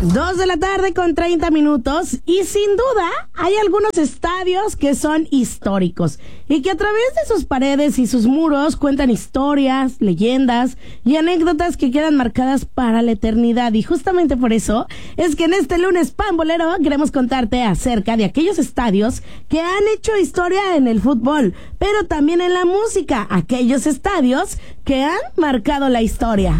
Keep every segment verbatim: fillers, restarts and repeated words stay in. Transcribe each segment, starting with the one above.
Dos de la tarde con treinta minutos y sin duda hay algunos estadios que son históricos y que a través de sus paredes y sus muros cuentan historias, leyendas y anécdotas que quedan marcadas para la eternidad. Y justamente por eso es que en este lunes pambolero queremos contarte acerca de aquellos estadios que han hecho historia en el fútbol, pero también en la música, aquellos estadios que han marcado la historia.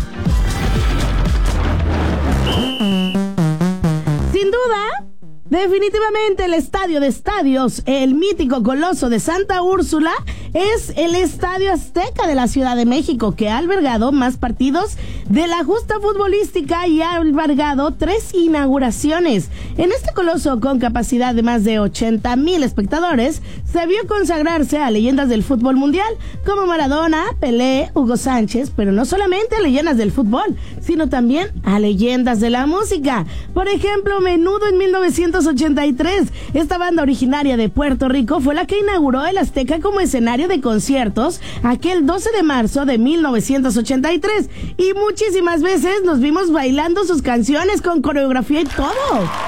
Sin duda, definitivamente el estadio de estadios, el mítico Coloso de Santa Úrsula, es el Estadio Azteca de la Ciudad de México, que ha albergado más partidos de la justa futbolística y ha albergado tres inauguraciones. En este coloso, con capacidad de más de ochenta mil espectadores, se vio consagrarse a leyendas del fútbol mundial, como Maradona, Pelé, Hugo Sánchez, pero no solamente a leyendas del fútbol, sino también a leyendas de la música. Por ejemplo, Menudo en mil novecientos ochenta y tres. Esta banda originaria de Puerto Rico fue la que inauguró el Azteca como escenario de conciertos aquel doce de marzo de mil novecientos ochenta y tres. Y muchísimas veces nos vimos bailando sus canciones con coreografía y todo.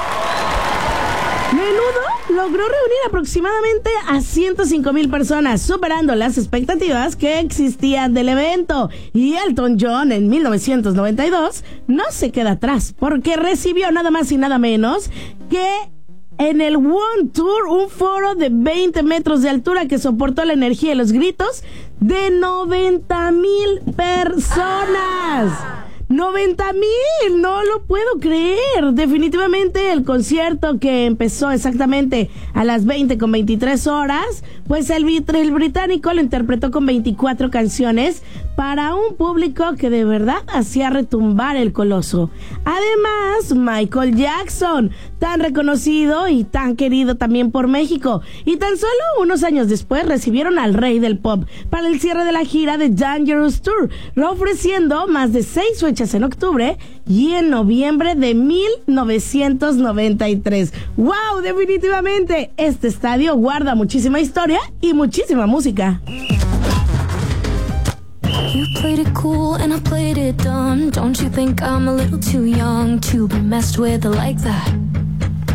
Menudo logró reunir aproximadamente a ciento cinco mil personas, superando las expectativas que existían del evento. Y Elton John en mil novecientos noventa y dos no se queda atrás, porque recibió nada más y nada menos que en el One Tour un foro de veinte metros de altura que soportó la energía y los gritos de noventa mil personas. ¡noventa mil! No lo puedo creer. Definitivamente el concierto, que empezó exactamente a las veinte con veintitrés horas, pues el, el británico lo interpretó con veinticuatro canciones para un público que de verdad hacía retumbar el coloso. Además, Michael Jackson, tan reconocido y tan querido también por México, y tan solo unos años después recibieron al rey del pop para el cierre de la gira de Dangerous Tour, ofreciendo más de seis fechas en octubre y en noviembre de mil novecientos noventa y tres. ¡Wow! Definitivamente este estadio guarda muchísima historia y muchísima música. You played it cool and I played it dumb. Don't you think I'm a little too young to be messed with like that?